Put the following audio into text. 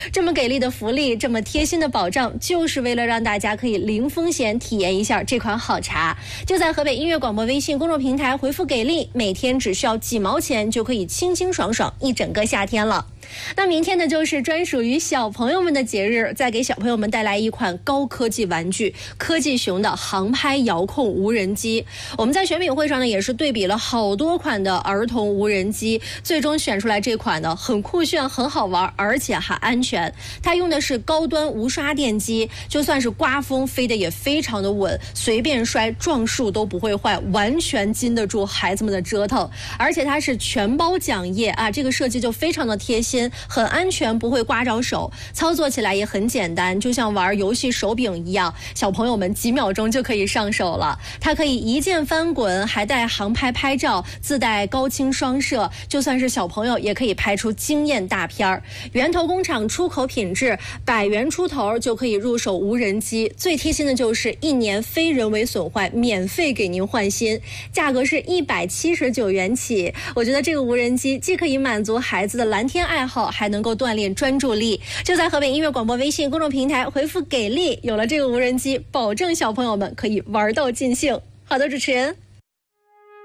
这么给力的福利，这么贴心的保障，就是为了让大家可以零风险体验一下这款好茶。就在河北音乐广播微信公众平台回复给力，每天只需要几毛钱就可以清清爽爽一整个夏天了。那明天呢，就是专属于小朋友们的节日，再给小朋友们带来一款高科技玩具——科技熊的航拍遥控无人机。我们在选品会上呢，也是对比了好多款的儿童无人机，最终选出来这款呢，很酷炫、很好玩，而且还安全。它用的是高端无刷电机，就算是刮风，飞得也非常的稳，随便摔撞树都不会坏，完全经得住孩子们的折腾。而且它是全包奖业啊，这个设计就非常的贴心。很安全，不会刮着手，操作起来也很简单，就像玩游戏手柄一样，小朋友们几秒钟就可以上手了。它可以一键翻滚，还带航拍拍照，自带高清双摄，就算是小朋友也可以拍出惊艳大片。源头工厂出口品质，100元出头就可以入手无人机。最贴心的就是1年非人为损坏，免费给您换新，价格是179元起。我觉得这个无人机既可以满足孩子的蓝天爱好，还能够锻炼专注力。就在河北音乐广播微信公众平台回复给力，有了这个无人机，保证小朋友们可以玩到尽兴。好的，主持人。